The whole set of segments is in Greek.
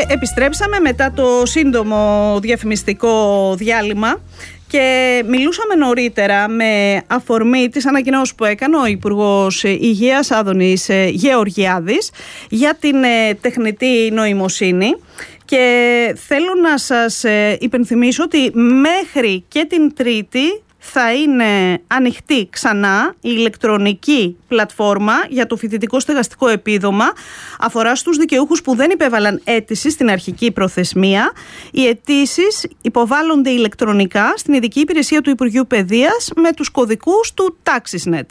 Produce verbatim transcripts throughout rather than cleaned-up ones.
επιστρέψαμε μετά το σύντομο διαφημιστικό διάλειμμα και μιλούσαμε νωρίτερα με αφορμή της ανακοινώσης που έκανε ο Υπουργός Υγείας Άδωνης Γεωργιάδης για την τεχνητή νοημοσύνη. Και θέλω να σας υπενθυμίσω ότι μέχρι και την Τρίτη θα είναι ανοιχτή ξανά η ηλεκτρονική πλατφόρμα για το φοιτητικό στεγαστικό επίδομα. Αφορά στους δικαιούχους που δεν υπέβαλαν αίτηση στην αρχική προθεσμία. Οι αιτήσεις υποβάλλονται ηλεκτρονικά στην ειδική υπηρεσία του Υπουργείου Παιδείας με τους κωδικούς του TaxisNet.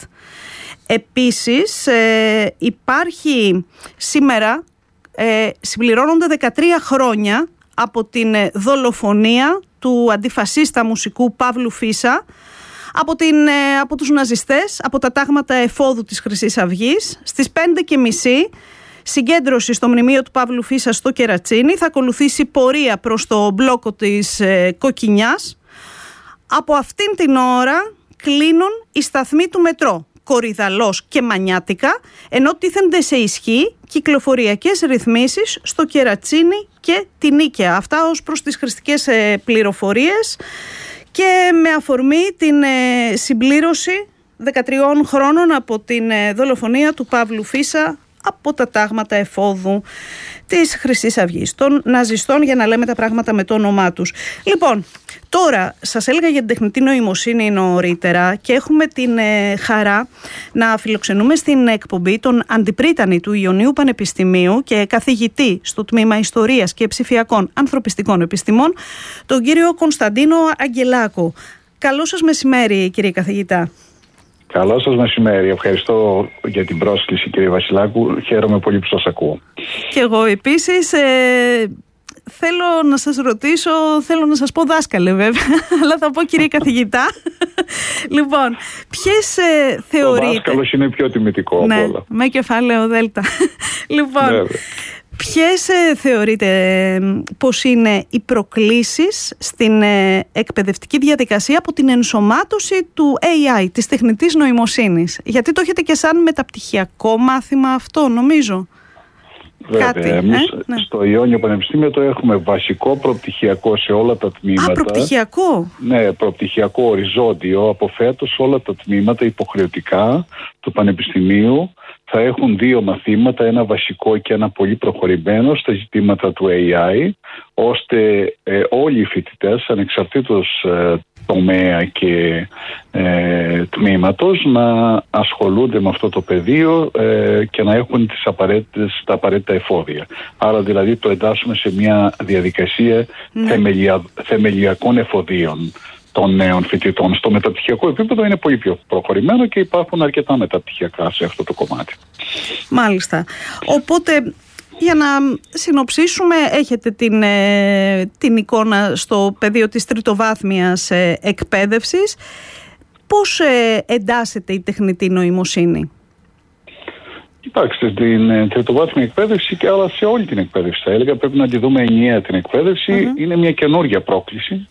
Επίσης ε, υπάρχει σήμερα, ε, συμπληρώνονται δεκατρία χρόνια από την δολοφονία του αντιφασίστα μουσικού Παύλου Φίσα από, την, από τους ναζιστές, από τα τάγματα εφόδου της Χρυσής Αυγής. Στις πέντε και μισή συγκέντρωση στο μνημείο του Παύλου Φίσα στο Κερατσίνι. Θα ακολουθήσει πορεία προς το μπλόκο της ε, Κοκκινιάς. Από αυτήν την ώρα κλείνουν οι σταθμοί του μετρό Κορυδαλός και Μανιάτικα, ενώ τίθενται σε ισχύ κυκλοφοριακές ρυθμίσεις στο Κερατσίνι και την Νίκαια. Αυτά ως προς τις χρηστικές πληροφορίες και με αφορμή την συμπλήρωση δεκατριών χρόνων από την δολοφονία του Παύλου Φίσα από τα τάγματα εφόδου της Χρυσής Αυγής, των ναζιστών, για να λέμε τα πράγματα με το όνομά τους. Λοιπόν, τώρα σας έλεγα για την τεχνητή νοημοσύνη νωρίτερα και έχουμε την ε, χαρά να φιλοξενούμε στην εκπομπή τον αντιπρίτανη του Ιωνίου Πανεπιστημίου και καθηγητή στο τμήμα Ιστορίας και Ψηφιακών Ανθρωπιστικών Επιστημών, τον κύριο Κωνσταντίνο Αγγελάκο. Καλό σας μεσημέρι, κύριε καθηγητά. Καλό σας μεσημέρι. Ευχαριστώ για την πρόσκληση, κύριε Βασιλάκου. Χαίρομαι πολύ που σας ακούω. Και εγώ επίσης. Ε, θέλω να σας ρωτήσω, θέλω να σας πω δάσκαλε βέβαια, αλλά θα πω κύριε καθηγητά. Λοιπόν, ποιες ε, θεωρείτε... Ο δάσκαλος είναι πιο τιμητικό, ναι, από όλα. Με κεφάλαιο δέλτα. Λοιπόν... Βέβαια. Ποιες ε, θεωρείτε ε, πως είναι οι προκλήσεις στην ε, εκπαιδευτική διαδικασία από την ενσωμάτωση του έι άι, της τεχνητής νοημοσύνης? Γιατί το έχετε και σαν μεταπτυχιακό μάθημα αυτό, νομίζω. Βέβαια, Κάτι, εμείς ε? ναι. στο Ιόνιο Πανεπιστήμιο το έχουμε βασικό, προπτυχιακό σε όλα τα τμήματα. Α, προπτυχιακό. Ναι, προπτυχιακό οριζόντιο. Από φέτος όλα τα τμήματα υποχρεωτικά του Πανεπιστημίου θα έχουν δύο μαθήματα, ένα βασικό και ένα πολύ προχωρημένο στα ζητήματα του έι άι, ώστε ε, όλοι οι φοιτητές, ανεξαρτήτως ε, τομέα και ε, τμήματος, να ασχολούνται με αυτό το πεδίο ε, και να έχουν τις απαραίτητες, τα απαραίτητα εφόδια. Άρα δηλαδή το εντάσσουμε σε μια διαδικασία ναι. θεμελια, θεμελιακών εφοδίων των νέων φοιτητών. Στο μεταπτυχιακό επίπεδο είναι πολύ πιο προχωρημένο και υπάρχουν αρκετά μεταπτυχιακά σε αυτό το κομμάτι. Μάλιστα. Οπότε, για να συνοψίσουμε, έχετε την, την εικόνα στο πεδίο της τριτοβάθμιας εκπαίδευσης. Πώς εντάσσεται η τεχνητή νοημοσύνη? Κοιτάξτε, στην τριτοβάθμια εκπαίδευση και άλλα σε όλη την εκπαίδευση, θα έλεγα, πρέπει να τη δούμε ενιαία την εκπαίδευση. Mm-hmm. Είναι μια καινούργια πρόκληση.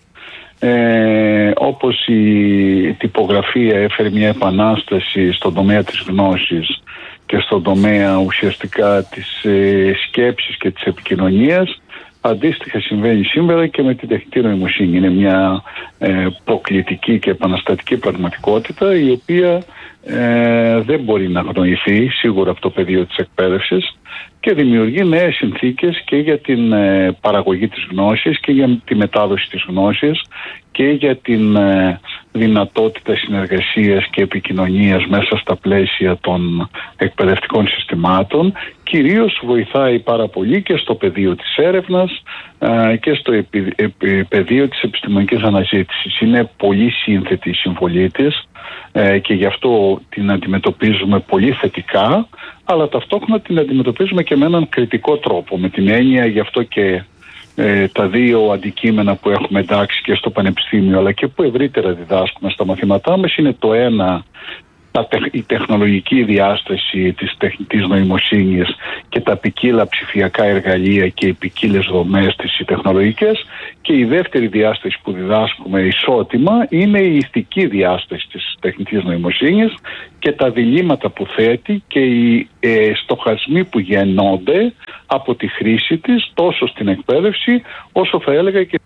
Ε, όπως η τυπογραφία έφερε μια επανάσταση στον τομέα της γνώσης και στον τομέα ουσιαστικά της ε, σκέψης και της επικοινωνίας, αντίστοιχα συμβαίνει σήμερα και με την τεχνητή νοημοσύνη. Είναι μια ε, προκλητική και επαναστατική πραγματικότητα, η οποία ε, δεν μπορεί να αγνοηθεί σίγουρα από το πεδίο της εκπαίδευσης και δημιουργεί νέες συνθήκες και για την ε, παραγωγή της γνώσης και για τη μετάδοση της γνώσης και για την ε, δυνατότητα συνεργασίας και επικοινωνίας μέσα στα πλαίσια των εκπαιδευτικών συστημάτων. Κυρίως βοηθάει πάρα πολύ και στο πεδίο της έρευνας ε, και στο επι, επι, πεδίο της επιστημονικής αναζήτησης. Είναι πολύ σύνθετη η συμβολή της ε, και γι' αυτό την αντιμετωπίζουμε πολύ θετικά, αλλά ταυτόχρονα την αντιμετωπίζουμε και με έναν κριτικό τρόπο, με την έννοια γι' αυτό και ε, τα δύο αντικείμενα που έχουμε εντάξει και στο Πανεπιστήμιο αλλά και που ευρύτερα διδάσκουμε στα μαθήματά μας είναι το ένα η τεχνολογική διάσταση της τεχνητής νοημοσύνης και τα ποικίλα ψηφιακά εργαλεία και οι ποικίλες δομές της οι τεχνολογικές, και η δεύτερη διάσταση που διδάσκουμε ισότιμα είναι η ηθική διάσταση της τεχνητής νοημοσύνης και τα διλήμματα που θέτει και οι ε, στοχασμοί που γεννώνται από τη χρήση της τόσο στην εκπαίδευση όσο θα έλεγα και...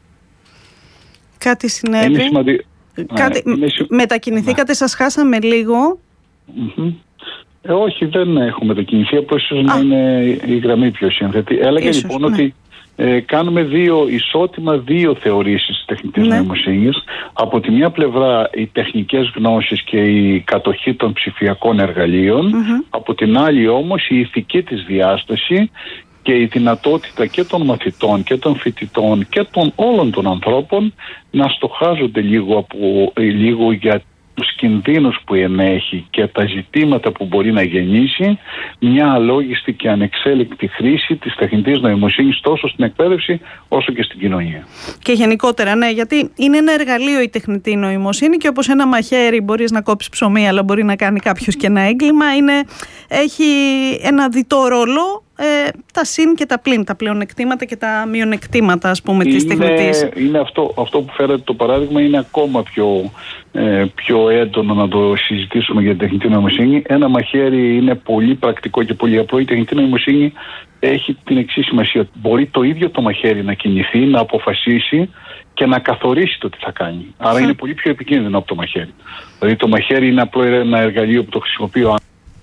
Κάτι συνέβη. Σημαντι... Κάτι... Ναι, είναι... Μετακινηθήκατε, ναι. Σας χάσαμε λίγο. Mm-hmm. Ε, όχι, δεν έχουμε μετακινηθεί, απλώς ίσως να είναι η γραμμή πιο σύνθετη. Έλεγα ίσως, λοιπόν ναι. ότι ε, κάνουμε δύο ισότιμα δύο θεωρήσεις της τεχνητής ναι. νοημοσύνης. Από τη μια πλευρά οι τεχνικές γνώσεις και η κατοχή των ψηφιακών εργαλείων, mm-hmm. από την άλλη όμως η ηθική της διάσταση και η δυνατότητα και των μαθητών και των φοιτητών και των όλων των ανθρώπων να στοχάζονται λίγο, από, λίγο για τους κινδύνους που ενέχει και τα ζητήματα που μπορεί να γεννήσει μια αλόγιστη και ανεξέλεκτη χρήση της τεχνητής νοημοσύνης τόσο στην εκπαίδευση όσο και στην κοινωνία. Και γενικότερα, ναι, γιατί είναι ένα εργαλείο η τεχνητή νοημοσύνη και όπως ένα μαχαίρι μπορείς να κόψεις ψωμί αλλά μπορεί να κάνει κάποιος και ένα έγκλημα, είναι, έχει ένα διτό ρόλο. Ε, τα συν και τα πλην, τα πλεονεκτήματα και τα μειονεκτήματα, ας πούμε, της τεχνητής. Είναι αυτό, αυτό που φέρατε το παράδειγμα είναι ακόμα πιο, ε, πιο έντονο να το συζητήσουμε για την τεχνητή νοημοσύνη. Ένα μαχαίρι είναι πολύ πρακτικό και πολύ απλό. Η τεχνητή νοημοσύνη έχει την εξής σημασία. Μπορεί το ίδιο το μαχαίρι να κινηθεί, να αποφασίσει και να καθορίσει το τι θα κάνει. Άρα mm. είναι πολύ πιο επικίνδυνο από το μαχαίρι. Δηλαδή το μαχαίρι είναι απλό ένα εργαλείο που το χρησιμοποιεί ο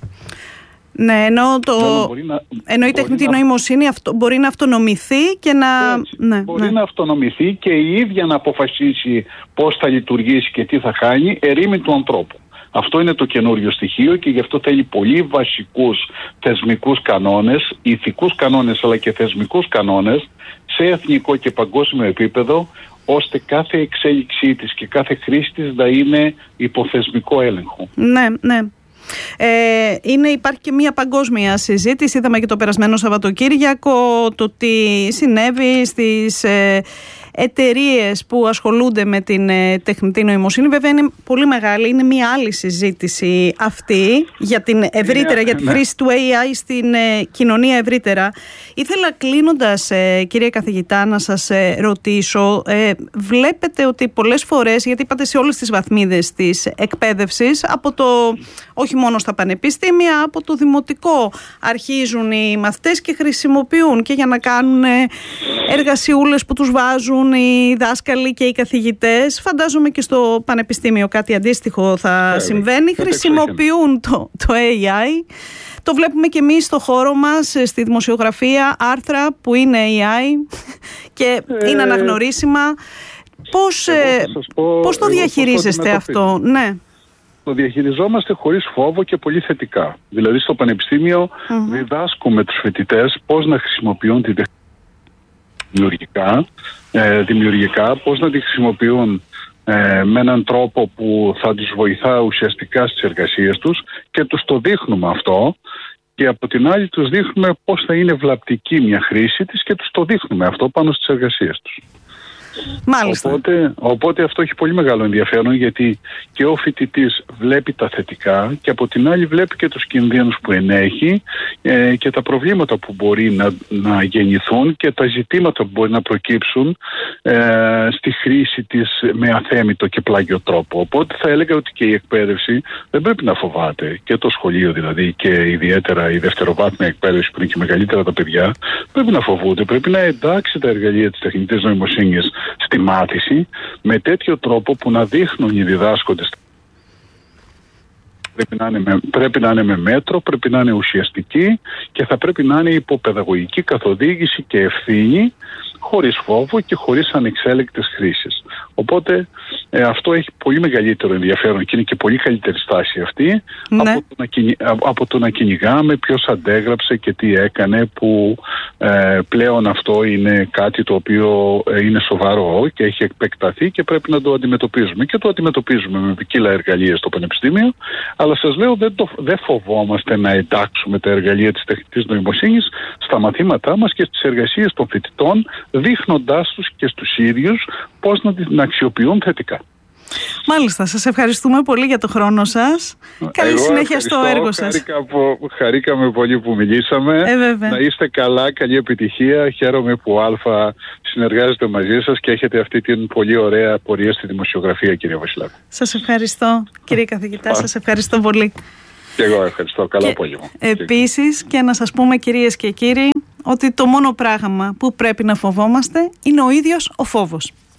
Ναι, ενώ, το... να... ενώ η τεχνητή να... νοημοσύνη αυτο... μπορεί να αυτονομηθεί και να... Ναι, μπορεί ναι. να αυτονομηθεί και η ίδια να αποφασίσει πώς θα λειτουργήσει και τι θα κάνει ερήμην του ανθρώπου. Αυτό είναι το καινούριο στοιχείο και γι' αυτό θέλει πολύ βασικούς θεσμικούς κανόνες, ηθικούς κανόνες αλλά και θεσμικούς κανόνες σε εθνικό και παγκόσμιο επίπεδο, ώστε κάθε εξέλιξή της και κάθε χρήση της να είναι υποθεσμικό έλεγχο. Ναι, ναι. Ε, είναι, υπάρχει και μια παγκόσμια συζήτηση. Είδαμε και το περασμένο Σαββατοκύριακο το τι συνέβη στις ε, εταιρείες που ασχολούνται με την ε, τεχνητή νοημοσύνη. Βέβαια είναι πολύ μεγάλη, είναι μια άλλη συζήτηση αυτή για την ευρύτερα, yeah, για τη χρήση yeah. του έι άι στην ε, κοινωνία ευρύτερα. Ήθελα κλείνοντας, ε, κυρία καθηγητά, να σας ε, ρωτήσω, ε, βλέπετε ότι πολλές φορές, γιατί είπατε σε όλες τις βαθμίδες της εκπαίδευσης, από το, όχι μόνο στα πανεπιστήμια, από το δημοτικό αρχίζουν οι μαθητές και χρησιμοποιούν και για να κάνουν εργασιούλες που τους βάζουν οι δάσκαλοι και οι καθηγητές. Φαντάζομαι και στο πανεπιστήμιο κάτι αντίστοιχο θα yeah, συμβαίνει. Yeah, χρησιμοποιούν το, το έι άι. Το βλέπουμε και εμείς στο χώρο μας, στη δημοσιογραφία, άρθρα που είναι έι άι και ε, είναι αναγνωρίσιμα. Πώς, ε, πω, πώς το διαχειρίζεστε το αυτό? Ναι. Το διαχειριζόμαστε χωρίς φόβο και πολύ θετικά. Δηλαδή στο πανεπιστήμιο mm-hmm. διδάσκουμε τους φοιτητές πώς να χρησιμοποιούν τη τεχνολογία δημιουργικά, ε, δημιουργικά, πώς να τη χρησιμοποιούν ε, με έναν τρόπο που θα τους βοηθά ουσιαστικά στις εργασίες τους και τους το δείχνουμε αυτό, και από την άλλη τους δείχνουμε πώς θα είναι βλαπτική μια χρήση της και τους το δείχνουμε αυτό πάνω στις εργασίες τους. Μάλιστα. Οπότε, οπότε αυτό έχει πολύ μεγάλο ενδιαφέρον, γιατί και ο φοιτητής βλέπει τα θετικά και από την άλλη βλέπει και τους κινδύνους που ενέχει ε, και τα προβλήματα που μπορεί να, να γεννηθούν και τα ζητήματα που μπορεί να προκύψουν ε, στη χρήση της με αθέμητο και πλάγιο τρόπο. Οπότε θα έλεγα ότι και η εκπαίδευση δεν πρέπει να φοβάται, και το σχολείο δηλαδή, και ιδιαίτερα η δευτεροβάθμια εκπαίδευση που είναι και μεγαλύτερα τα παιδιά, πρέπει να φοβούνται, πρέπει να εντάξει τα εργαλεία της τεχνητής νοημοσύνης στη μάθηση με τέτοιο τρόπο που να δείχνουν οι διδάσκοντες. Πρέπει να, είναι με, πρέπει να είναι με μέτρο, πρέπει να είναι ουσιαστική και θα πρέπει να είναι υποπαιδαγωγική καθοδήγηση και ευθύνη, χωρίς φόβο και χωρίς ανεξέλεγκτες χρήσεις. Οπότε ε, αυτό έχει πολύ μεγαλύτερο ενδιαφέρον και είναι και πολύ καλύτερη στάση αυτή, ναι. από, το να κυνη, από το να κυνηγάμε ποιος αντέγραψε και τι έκανε, που ε, πλέον αυτό είναι κάτι το οποίο ε, είναι σοβαρό και έχει επεκταθεί και πρέπει να το αντιμετωπίζουμε. Και το αντιμετωπίζουμε με ποικίλα εργαλεία στο πανεπιστήμιο, αλλά σας λέω δεν, το, δεν φοβόμαστε να εντάξουμε τα εργαλεία της τεχνητής νοημοσύνης στα μαθήματά μας και στις εργασίες των φοιτητών, δείχνοντάς τους και στους ίδιους πώς να την αξιοποιούν θετικά. Μάλιστα, σας ευχαριστούμε πολύ για το χρόνο σας. Καλή Εγώ συνέχεια στο έργο σας. Χαρήκα που, χαρήκαμε πολύ που μιλήσαμε. Ε, να είστε καλά, καλή επιτυχία. Χαίρομαι που Αλφα συνεργάζεται μαζί σας και έχετε αυτή την πολύ ωραία πορεία στη δημοσιογραφία, κύριε Βασιλάκου. Σας ευχαριστώ, κύριε καθηγητά, Α. σας ευχαριστώ πολύ. Και εγώ ευχαριστώ. Καλό απόγευμα. Επίσης, και να σας πούμε, κυρίες και κύριοι, ότι το μόνο πράγμα που πρέπει να φοβόμαστε είναι ο ίδιος ο φόβος.